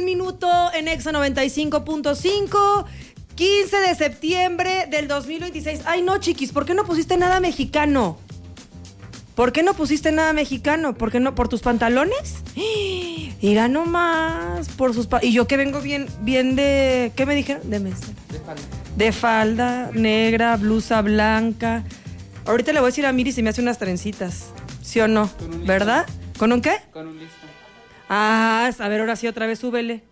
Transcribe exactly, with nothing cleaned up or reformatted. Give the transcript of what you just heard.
minuto en Exa noventa y cinco punto cinco. quince de septiembre del dos mil veintiséis. Ay, no, chiquis, ¿por qué no pusiste nada mexicano? ¿Por qué no pusiste nada mexicano? ¿Por qué no? ¿Por tus pantalones? Mira nomás, por sus pa- y yo que vengo bien, bien de... ¿Qué me dijeron? De mesera. De falda. De falda negra, blusa blanca. Ahorita le voy a decir a Miri si me hace unas trencitas. ¿Sí o no? Con un ¿Verdad? ¿Con un qué? Con un listo. Ah, a ver, ahora sí, otra vez súbele.